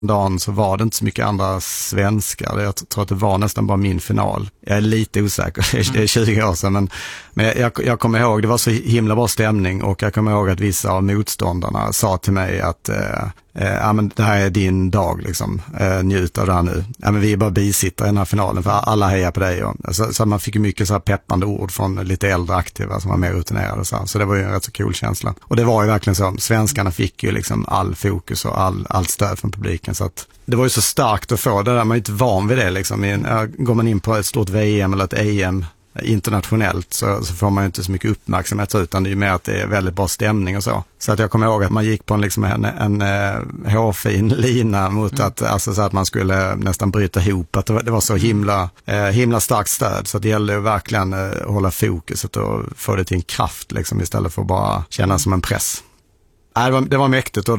dagen så var det inte så mycket andra svenskar. Jag tror att det var nästan bara min final. Jag är lite osäker, det är 20 år sedan. Men jag kommer ihåg, det var så himla bra stämning och jag kommer ihåg att vissa av motståndarna sa till mig att ja, men det här är din dag liksom, njut av det här nu. Ja, men vi är bara bisittare i den här finalen för alla hejar på dig. Så man fick ju mycket så här peppande ord från lite äldre aktiva som var mer rutinerade. Så det var ju en rätt så cool känsla. Och det var ju verkligen så, svenskarna fick ju liksom all fokus och allt stöd från publiken. Så att det var ju så starkt att få det där, man är inte van vid det liksom. Går man in på ett stort VM eller ett EM internationellt så får man ju inte så mycket uppmärksamhet utan det är ju mer att det är väldigt bra stämning och så. Så att jag kommer ihåg att man gick på en hårfin lina mot att, alltså så att man skulle nästan bryta ihop, att det var så himla starkt stöd, så det gällde ju verkligen att hålla fokuset och få det till en kraft liksom, istället för att bara känna som en press. Det var mäktigt och